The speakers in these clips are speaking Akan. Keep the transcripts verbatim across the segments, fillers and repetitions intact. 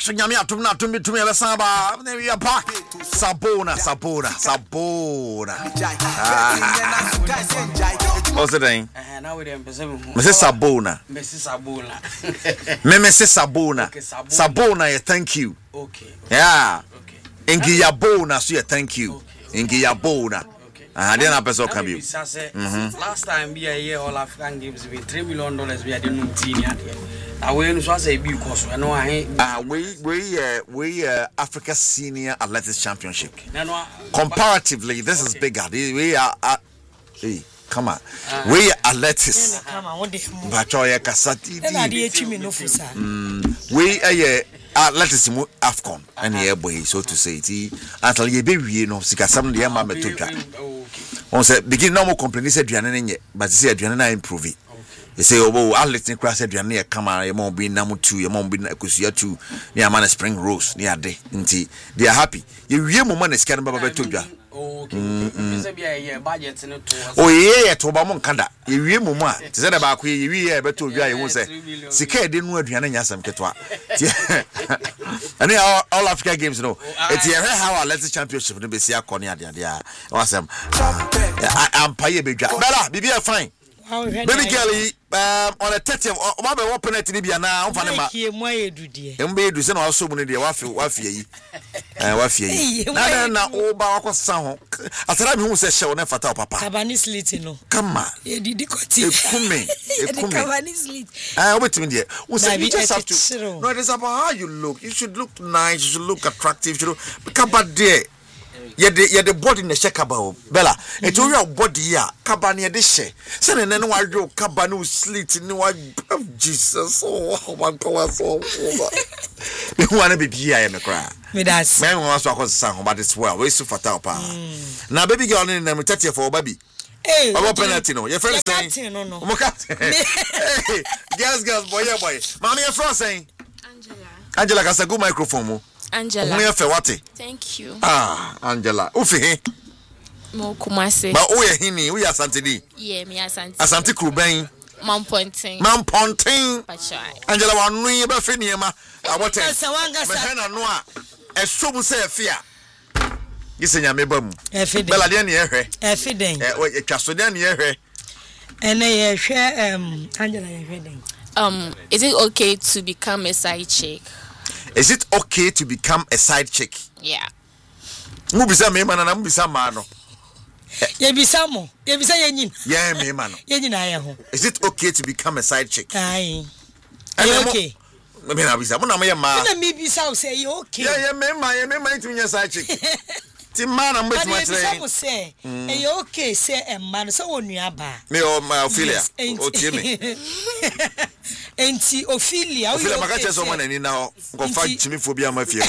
production nyame atum na atum bitum ya samba we are back sabona sabona sabona what's the name eh now we dem pese me say sabona me say sabona me me say sabona sabona yeah thank you okay yeah okay engi yabona so yeah thank you engi yabona ah dey na pese ka bi last time be a year all African games be three million dollars be dey no team ya we no so say bi course no ah we we uh, we uh, Africa Senior Athletics Championship. Comparatively, this is bigger. We are uh, hey, come on. Uh, we are athletics. Come on, what the Bachoya Kasati. We are athletics Afcon and the boy so to say it until you be we no sika some the ma metodwa. On say begin no more complain say aduane nye but say aduane na improve. You say, oh, I'll let you cross it. You're near Kama, you won't be Namu two, you won't be Kusia two, near Mana Spring Rose, near day. They are happy. You hear more money scanning Baba Tuja. Oh, yeah, to Bamon Kanda. You hear more. Said about we, you hear better. You won't say, Sika didn't know Diana Yasam Ketwa. And all Africa games, no. It's here how I let the championship to be Sia Konya. Awesome. I'm Paye Bella, Bibi, fine. Baby girl, um, on a thirtieth, my open it in Libya now. I'm finding my Mbe do send also money. Wafi, wafi, and wafi. Now, now, oh, Bawako Sound. I said, I'm who says, shall never tell Papa. Cabanis little. Come on, you did the cottage. Cabanis lit. I wait a minute. Who said you just have to? No, it is about how you look. You should look nice. You should look attractive. You should come back there. Yeah, the yeah the body ne shake about Bella. It's all your body ya. Cabani de she. Send an no I do cabanu slit no I Jesus. Oh my God, so you want to be here in the crowd. Me that's man wants to song about this well. We so fatal pa. Now baby girl in them thirty for baby. Hey, what penalty no? Your friend saying no no. Hey, girls girls boy yeah boy. Mommy your friend saying Angela. Angela got a good microphone. Angela. Thank you. Ah, Angela. Ufi. Mo Kumase. But we are hini, we are Santidi. Yeah, me Asante. Asante Kruben. Mam Ponting. Mam Ponting. Angela wa nui ba fe niema. Abote. Me hena no a. E so bu se afia. Gisenya me ba mu. Efiden. Bela de na ye hwe. Efiden. Eh, o twaso de na ye hwe. Ene ye hwe um Angela ye hwe den. Um, is it okay to become a side chick? Is it okay to become a side chick? Yeah. Mubisa me man na mubisa ma no. Ye bisa mo. Ye bisa ye nyin. Yeah, me man no. Ye nyina ye ho. Is it okay to become a side chick? Aye. Are okay? Me na bisa. Mo na me ma. Na me bisa o say you okay. Yeah, yeah, me ma, yeah, me ma into me side chick. Ti man am bet ma tire. Bisa say, e you okay say e man so wonu aba. Me o ma Ophelia. O tie me. Enti Ophelia, Ophelia makache so man ani na ho. Go fa chimi phobia ma fie.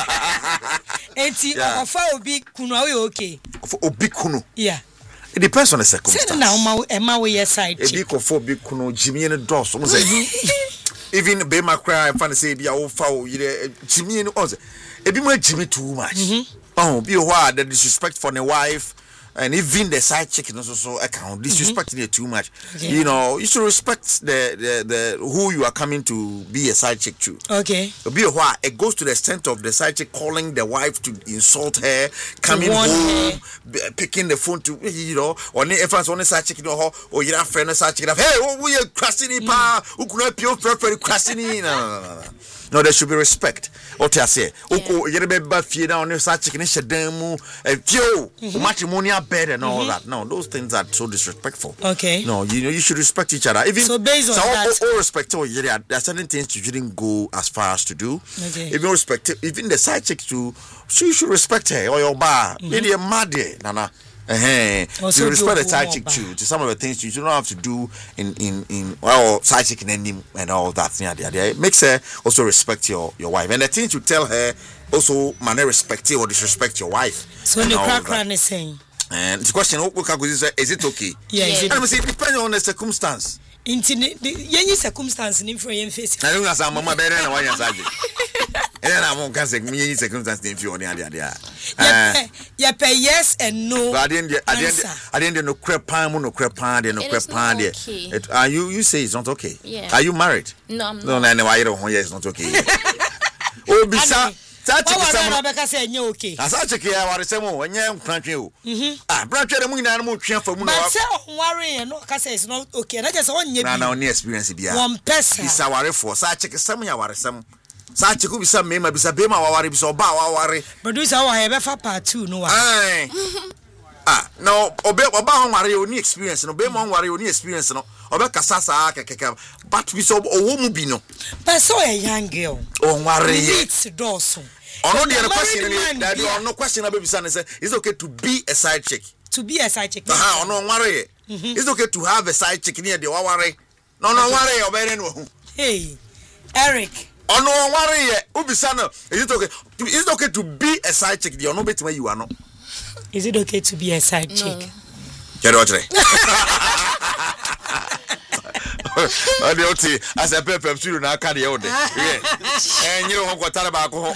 Enti ofa obi kunu awe okay. Obi kunu. Yeah. It depends on the circumstance. Say na ma e ma we side chick. Ebi ko fo obi kunu jimi ne dos. Mo say even be ma cry fan say bia wo fa o yire jimi ne oze. Ebi mo jimi too much. Oh, be why the disrespect for the wife and even the side chick also so account disrespecting mm-hmm. it too much. Yeah. You know, you should respect the, the the who you are coming to be a side chick to. Okay. Be why it goes to the extent of the side chick calling the wife to insult her, coming home, her. picking the phone to you know, or if I on the side chick, you know, or you're a friend of side chick. Hey, oh, we are crashing pa, who could not pure prefer crashing in. No, no, no, no. No, there should be respect. What I say, Oko, you remember fear down your side chicken, shademu, a few matrimonial bed and all that. No, those things are so disrespectful. Okay. No, you know, you should respect each other. Even so, based on so that, all, all respect, oh, yeah, there are certain things you shouldn't go as far as to do. Okay. Even respect, even the side chick too, so you should respect her or your bar. Maybe a mad Nana. Uh-huh. So you respect the side chick too. To some of the things you don't have to do in in in well side chick and and all that. Yeah, yeah, yeah. It makes her also respect your your wife. And the things you tell her also man respect you or disrespect your wife. So the crack is saying. And the question is it okay? Yeah, is it? And say depending on the circumstance. In any circumstance in for your face. I don't know some mama better than one side. And I won't say me circumstance in for the idea. Yeah, pay yes and no. I didn't I didn't I didn't know crap pan no crap pan no crap pan there. Are you you say it's not okay? Yeah. Are you married? No, I'm not. No, no, no, I don't want it's not okay. Obisa that some because I knew okay. As I check here, what is some more? Young country. Ah, branch the moon animal train for moon. Worry and no case is not okay. I just want you now only experience it. One person is our for such a some hour some such a could be some member be Sabema worry so bow worry. Producer I have ever part two no. Ah, no, obey about worry only experience, no be mon worry only experience no. Oba kasasa keke but we so owo bi no. But so a young girl. Oh worry. It's doso. Ono the question that you no question about be say it's okay to be a side chick. To be a side chick. Ah, ono worry. It's okay to have a side chick near the worry. No no worry obey no. Hey, Eric. Ono worry ubisa no. Is it okay? Is it okay to be a side chick? The ono betima you are no. Is it okay to be a side chick? Get out there. Adi oti as a pepper suru na aka de ode. Eh nyiro ho kwatara ba ko ho.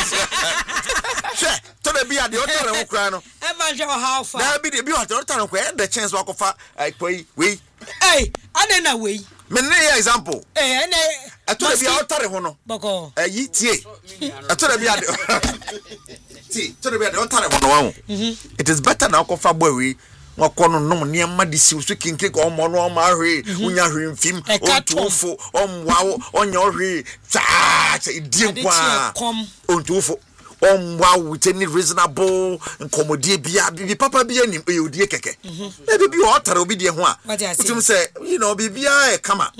She to the bia de otare ho kra no. E ma hwe how far. Na bi de bi otare otare ko e the chance wa ko fa koi we. Hey, ade na we. Me ne example. Eh ene ato de bia otare ho no. Boko. Eh yi tie. Ato de bia de. Ti, to de bia de otare ho no wa. It is better na ko fa boy we. Wakono no niam di si so kinke ko mo no ma hwe unya hwe mfim ontufo omwa onya hwe cha cha di kwa ontufo omwa with any reasonable nkomodie bia bi papa bia nim e odie keke e bi bi o tare obi die ho a utum say you know bi bia e kama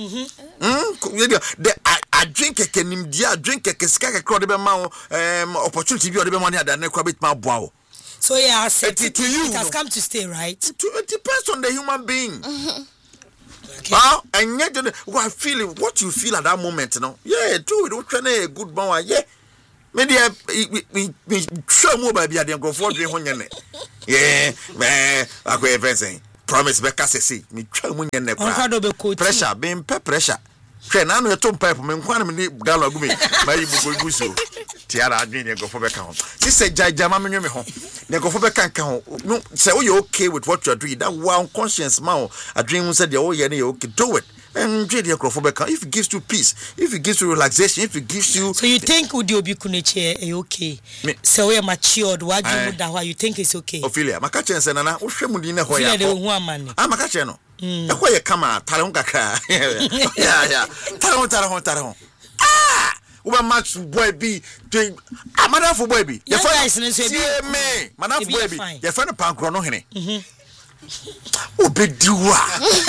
mm the I drink keke nim dia drink keke ska keke de be ma um opportunity bi o de be ma na da na kwa bit ma boa o. So yeah, it, to, to you, it has come to stay, right? To, it depends on the human being. Mm-hmm. Okay. Well, and yet, what feeling, what you feel at that moment, you know? Yeah, do it. Don't a good boy. Yeah, maybe we we show more by the go for the one. Yeah, man. Like we even saying, promise Becca say, me try when you pressure, being pressure. Can I know two pipe? Me kwana me galo gumi. Mayi bugo guso. Tiara adwin go for beka ho. Sister jaja ma menwe me ho. Ne go for beka kan ho. No say we okay with what you are doing. That one conscience ma adwin mu say de o ye na okay do it. And dread your go for beka if it gives you peace, if it gives you relaxation, if it gives you. So you think would you be kuneche e okay? So we matured what you that why you think it's okay? Ophelia, maka chense na na wo hwemu di na ho ya. Ophelia de hu amane. Ah maka che no. Mm. Ekwa ye kama tare ho kaka. Yeah yeah. Tare ho tare ho tare ho. Ah! Uba match boy be doing ah madam for boy be. Your guys na so be me. Madam for boy be. Your friend pankro no hene. Mhm. Obediwa.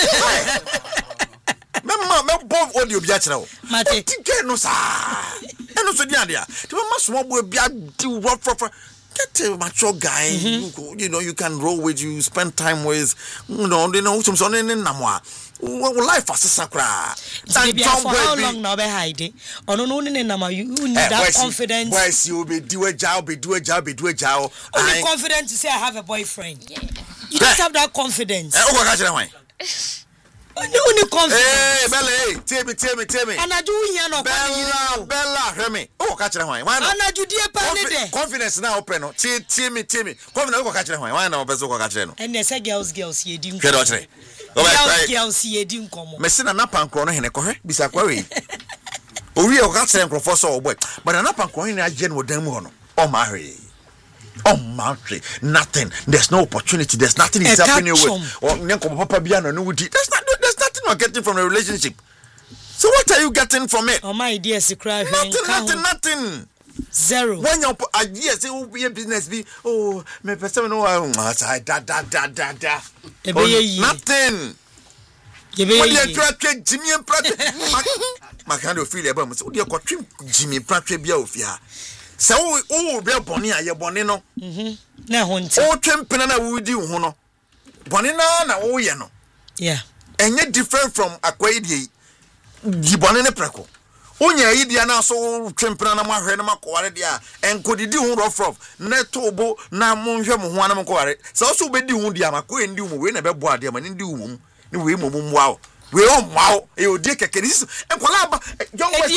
Mama me bomb audio bi a kire wo. Mate. Tike no sa. Eno so dia dia. Ti mama so boy bi a di rough rough. Get a mature guy, mm-hmm. you, you know, you can roll with, you spend time with, you know, you know, some son in Namwa. Life as a sacra. For how long now be hiding? Or no, no, no, you need that confidence. Where's you be do a job, be do a job, be do a job. Only confident to say I have a boyfriend. Yeah. You don't have that confidence. Oh, what catch that Only confidence. Hey, Bella, tell me, tell me, tell me. And I do here no Bella, Bella, hear me. Oh, catch that one. Why not? And I do dear Panade. Confidence now open. Tell me, tell me. Confidence, oh, catch that one. Why not? Bezo catch that. And they say girls, girls, you didn't. Get out there. Girls, girls, you didn't come. Messina na pankro no hene kohe bisa kwari. Owi e ka tren krofo so boy. But na pankro hene agen wo dan mu ho no. O ma hwe. Oh, Mountain, nothing. There's no opportunity. There's nothing is happening with. Or Papa Biano, no, there's not. There's nothing you're getting from a relationship. So what are you getting from it? Oh my dear, secret. Nothing, nothing, nothing. Zero. When your ideas, it will be a business. Be oh, me person no, da da da da da da. Nothing. When you try to Jimmy and Pratt, my kind of feel about me. So you got Jimmy Pratt be off ya. So oh be boni aye boni no mhm na ho nti o twempena na wo di ho no boni na na wo ye no yeah enye different from akwaidie di boni ne preko onya idea na so twempena na mahwe na makoware dia enkodidi ho rough rough na tobo na monhwe mo ho na makoware so so be di ho dia makoe ndi ho we na be bo ade ma ndi ho mum ni we mum mum wa we o mwa e odi keke ni enkola ba young boy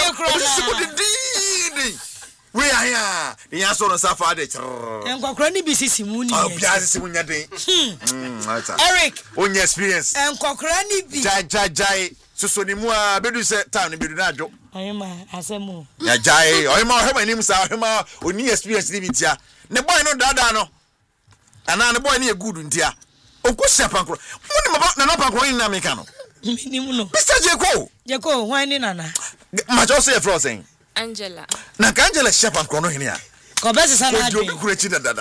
we are here. The answer on Safari. And Cochrane B C Simuni. Oh, Piazzi Simunia Day. Eric, on your experience. And Cochrane B. Jai Jai Jai. So, so, the more Bedu said, Town in Bedunado. Oyema asemu. Ya jai, oyema ohema nim sa ohema oni experience ni bitia. Ne boy no dada no. Ana ne boy ni e good ntia. Onko sepankro. Muni maba na no pankro ni na meka no. Minimum no. Mister Jeko. Jeko, why ni nana? Ma just say for saying. Angela. Na ka Angela sepankro no hene a. Ko bese sa na adwe. Ko kure chi dada.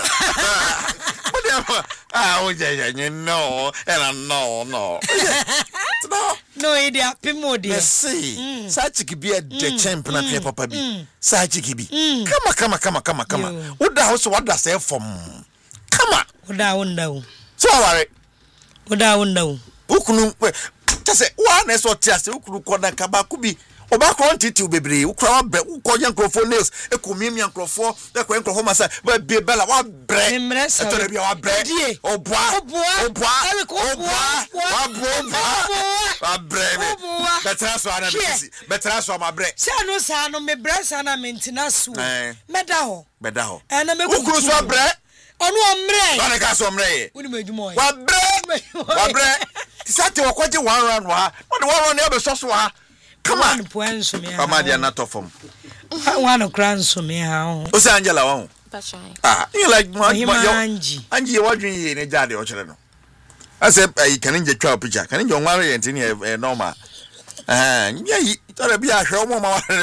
Ah, oh yeah, yeah, no. And no, no. No. No idea, pimodi. Let's see. Sachi be a de champ na pe papa bi. Sachi bi. Come come come come come. What the house what does say from? Come on. Oda onda wo. So worry. Oda onda wo. Ukunu tase wa na so tiase ukunu koda kabako bi. Oba ko ntiti bebre ukra ba ukonya nkrofo nails ekomimi nkrofo ekwa nkrofo masa ba be bela wa bre etore bia wa bre obwa obwa obwa obwa wa obwa wa bre betra so ana bisi betra so ma bre se no sa no me bre sa na mentina so meda ho meda ho na me ukru so bre onu omre ona ka so omre uni mejumo wa bre wa bre tisate wakoje one round wa one round e be so so ha. Come on, come on, they are not off him. One of grants me how. What's Angela? One. Ah, you like Angie. Angie, what do you in a daddy or children? I said, I can enjoy your picture. Can you marry and a normal? Ah, yeah, you thought be a show more.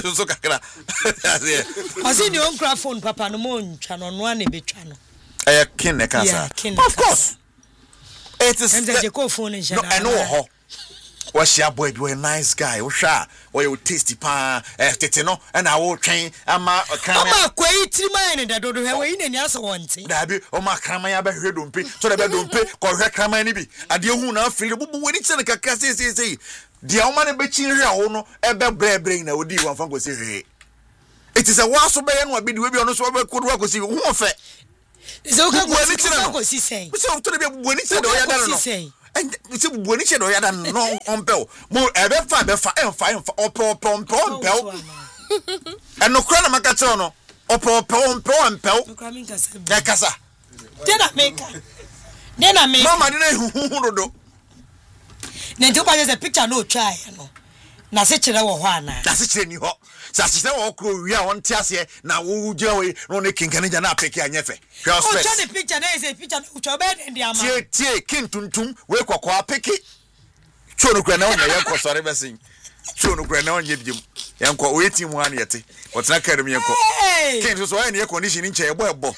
I see your own craft phone, Papa, no moon channel, one a bit channel. I can the casa. Of course. It is the phone in channel. I know. Was your boy be a nice guy? Osha, or you tasty pa, eh, teteno, and I will train. Ama, Ama, quite remind that don't have any answer one thing. Dabi, or my cramaya be heard on pay, so the bed don't pay, call her cramani be. And the owner feel when it's a cacassi say, the Oman betching her own, a bad brain, I would do one from say. It is a wasp bay and what be doing on us over could work with you. Who fair? It's okay, what it's saying. So, to the when it's a say. And it's a when it's a no on bell. More ever five, five, and five, or pom pom pom bell. And no crana macatono, or pom pom pom bell. Casa. Then I make then I make Mamma didn't do. Then to buy a picture no try. Na se chere wo ho ana na se chere ni ho sa se wo kro wi a won tiase na wo jewe no ne kinkanija na apeke anyefe o cho the picture na is a picture no cho be ndi ama tie tie kin tuntum we kokko apeke cho no kra na onya yenko sore besin cho no kra na onya bidum yenko o yeti mu ana yete o tena kare mi yenko kin so so any condition nche ebo ebo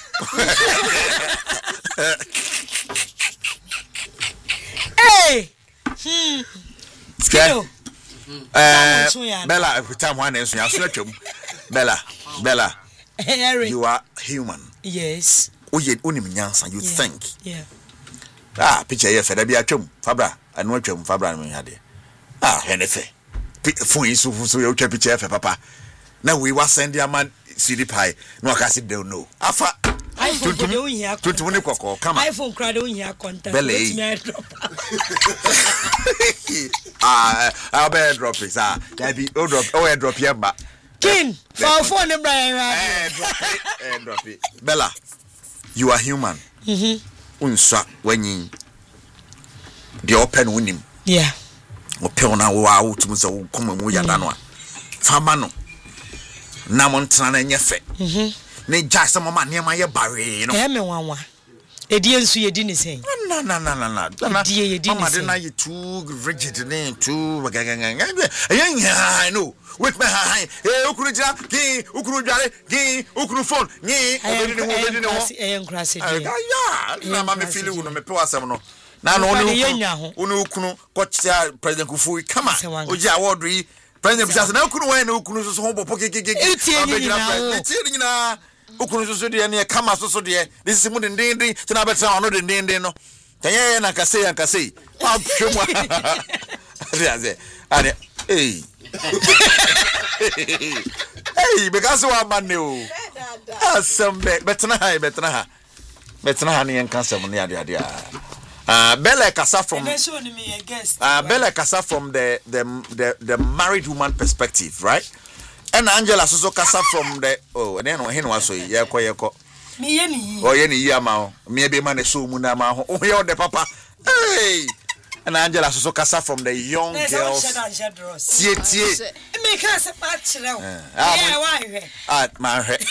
hey hmm Skill. Uh, Bella, every time one is Bella, Bella, you are human. Yes. Oh, you only you think. Yeah. Ah, picture here, Fedabia Chum, Fabra, and no chum, Fabra, me had it. Ah, Hennefe. For you, so you picture for Papa. Now we was sending a man C D pie, no, I don't know. Afa. iPhone don't hear. Come on. iPhone crowd don't hear contact. Belly. Ah, I'll bear drop it. Ah, that be oh drop. Oh, drop here, but King for phone number. Eh, drop it. Eh, drop it. Bella, you are human. Mm-hmm. Unsa when you the open winning. Yeah. Open na wow to so come mo ya danwa. Fama no. Na montana nyefe. Mhm. Ne jasa mama ne ma ye bare no. Eh me wanwa. Edi ensu ye di ni sen. Na na na na na. Edi ye di ni sen. Mama dey na too rigid ne too gagaganga. Eh no. Wait me hi. Eh ukuru jira ki ukuru jare ki ukuru phone. Ni obedi ne obedi ne ho. Eh nkrase di. Ah ya. Na mama feel we no me pe wasem no. Na no onu onu ukunu kocha President Kufuor come on. Oji award yi President Bisa na ukunu we na ukunu so ho bopo kekeke. Etie ni na. Etie ni na. Ukunu so so de ne kama so so de. This is mu den den den. So na better ono den den den no. Tanya na kase ya kase. Ma hwemu. Riaze. Ade. Hey. Hey, because wa man o. Asambe betna ha betna ha. Betna ha ne en kasem ne ade ade ah. Uh, Bella Casa from uh, Bella Casa from the, the the the married woman perspective, right? And Angela Suso Casa from the oh and then when was so yeah ko yeah ko me ye ni oh ye ni ya ma me be man so mu na ma ho oh ye the papa hey and Angela so kasa from the young girls. Tie tie. Me can say patch now. Yeah, why? Ah, my head.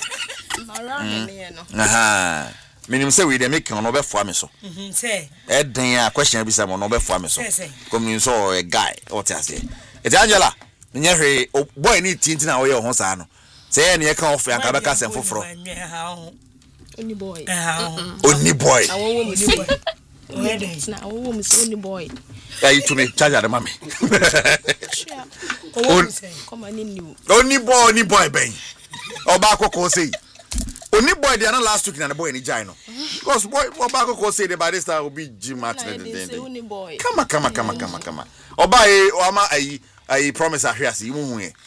Aha. Minim say we dey make on obefo me so. Mhm say. E den a question bi say mo no obefo me so. Come you so a guy what you say. It's Angela. Nya hwe boy ni tintin na wo ye ho sa no. Say na ye kan ofa anka beka sem foforo. Only boy. Only boy. I want me say. Na I want me say only boy. Yeah, you to me charge the mommy. Come on in you. Only boy, only boy ben. Obako ko say. Only boy they are not last week na the boy ni jai no. Because boy Obako ko say the by this time will be Jim Martin the only boy. Come on, come on, come on, come on, come on. Oba e o ama ayi ayi promise ahwiase you hu hu.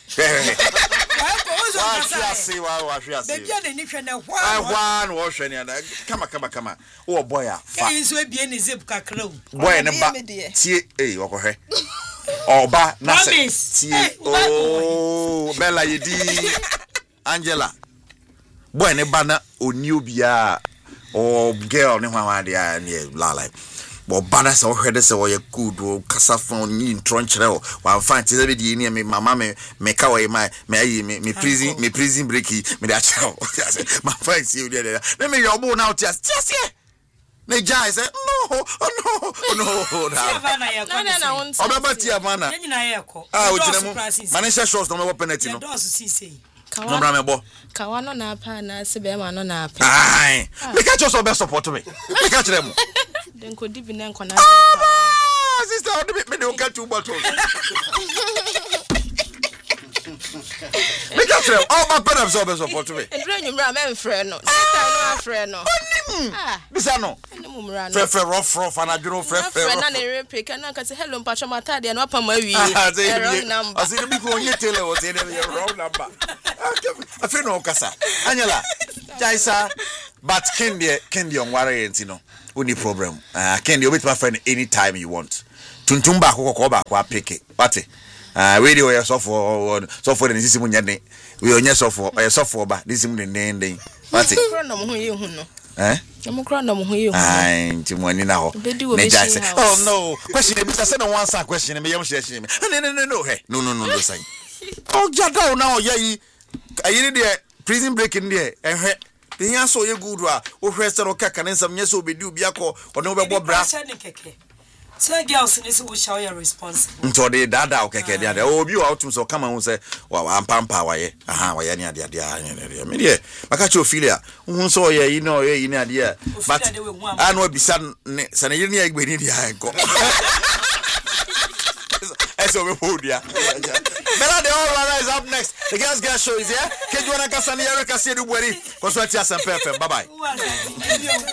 Wa ahwiase wa ahwiase. Baby na ni hwe na hwa. Ah hwa no hwe ni ada. Come on, come on, come on. Oh boy a. Kai so ebie ni zip kakra o. Boy ne ba tie eh wokohwe. Oba na se tie oh Bella yedi Angela. Boy ne ba na oni obia o girl ne hwa de a ne la like. But bana so hwede se wo ye good o kasa fon ni ntronchre o wa fan ti se be di ni me mama me me ka wo my me me me prison me prison breaki me da cha o my fan si o de na me yo bo na o ti as ti as ne jai say no oh no oh no no no no obeba ti amana nyina ye ko ah o tine mu mane she shows no me bo penalty no do so si sei no bra me bo kawa no na pa na se be ma no na pa ai me ka cho so be support me me ka kire mu den ko dibi na nkona ah sister o de me de o ka two bottles me ka kire o ma pa na so be support me e dre nyumra me mfre no sister no afre no ah bisa no fre fre rough rough ana duro fre fre na na repe ka na ka say hello mpacho matade no apa ma wi wrong number asi de bi ko onye tele o say the wrong number I feel no kasa Angela Jaisa but Kendi Kendi on worry ntino only problem ah Kendi obit my friend anytime you want tuntum ba ko ko ba ko apeke what ah we dey we so for so for the system nyane we onye so for e so for ba this system den den what no mo hu ye hu no eh mo kra no mo hu ye hu ai ntimoni na ho ne Jaisa oh no question e bi say no answer question me yam share share me no no no no hey no no no no say oh jada na o yayi ayini de prison break in there ehwe the yan so ye good a o hwe se ro kaka nsam nye so obedi obi akọ ono be bo bra so girls ni so we show your responsible nto de dada o keke de obi o otum so kama hu se wa ampampa waye aha waye ni ade ade a me de maka che ofilia hu so ye yi no ye yi ni ade a but anu obisa ne se ne yiri ni agbe ni dia enko eso me podia Bella de all rise up next. The girls get show is here. Kejuana Kasani Erika Sedu Bweri. Konsuati asempepe. Bye bye.